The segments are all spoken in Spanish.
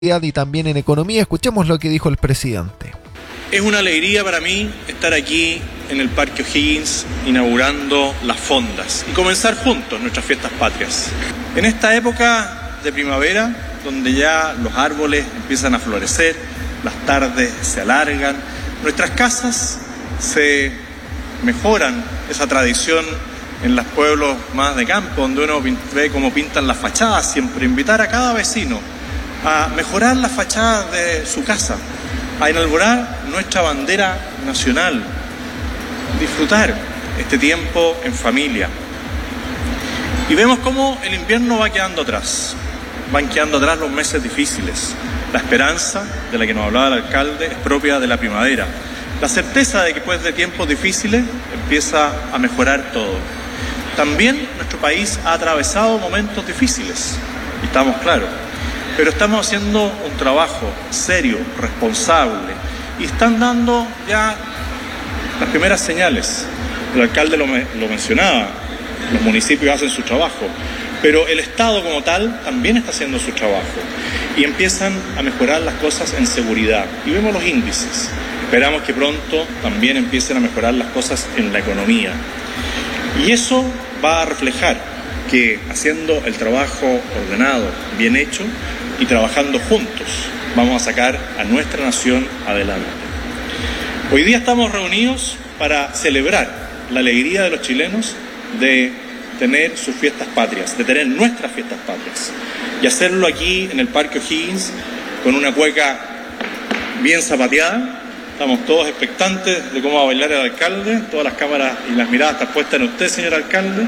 y también en economía. Escuchemos lo que dijo el presidente. Es una alegría para mí estar aquí en el Parque O'Higgins inaugurando las fondas y comenzar juntos nuestras fiestas patrias. En esta época de primavera, donde ya los árboles empiezan a florecer, las tardes se alargan, nuestras casas se mejoran, esa tradición en los pueblos más de campo, donde uno ve cómo pintan las fachadas, siempre invitar a cada vecino a mejorar las fachadas de su casa, a inaugurar nuestra bandera nacional, disfrutar este tiempo en familia. Y vemos cómo el invierno va quedando atrás, van quedando atrás los meses difíciles. La esperanza de la que nos hablaba el alcalde es propia de la primavera. La certeza de que después de tiempos difíciles empieza a mejorar todo. También nuestro país ha atravesado momentos difíciles, y estamos claros. Pero estamos haciendo un trabajo serio, responsable, y están dando ya las primeras señales. El alcalde lo mencionaba, los municipios hacen su trabajo, pero el Estado como tal también está haciendo su trabajo y empiezan a mejorar las cosas en seguridad. Y vemos los índices. Esperamos que pronto también empiecen a mejorar las cosas en la economía. Y eso va a reflejar que haciendo el trabajo ordenado, bien hecho y trabajando juntos, vamos a sacar a nuestra nación adelante. Hoy día estamos reunidos para celebrar la alegría de los chilenos de tener sus fiestas patrias, de tener nuestras fiestas patrias, y hacerlo aquí en el Parque O'Higgins con una cueca bien zapateada. Estamos todos expectantes de cómo va a bailar el alcalde, todas las cámaras y las miradas están puestas en usted, señor alcalde.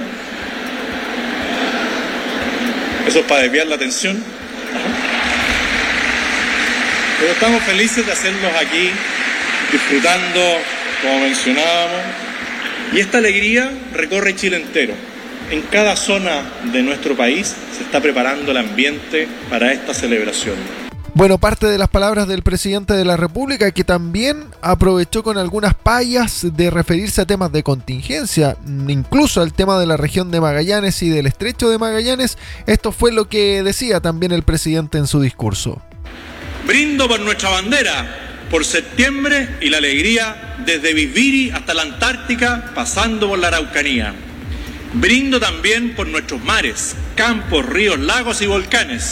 Eso es para desviar la atención. Pero estamos felices de hacerlos aquí, disfrutando, como mencionábamos. Y esta alegría recorre Chile entero. En cada zona de nuestro país se está preparando el ambiente para esta celebración. Bueno, parte de las palabras del presidente de la República, que también aprovechó con algunas payas de referirse a temas de contingencia, incluso al tema de la región de Magallanes y del estrecho de Magallanes. Esto fue lo que decía también el presidente en su discurso. Brindo por nuestra bandera, por septiembre y la alegría desde Bisbiri hasta la Antártica, pasando por la Araucanía. Brindo también por nuestros mares, campos, ríos, lagos y volcanes.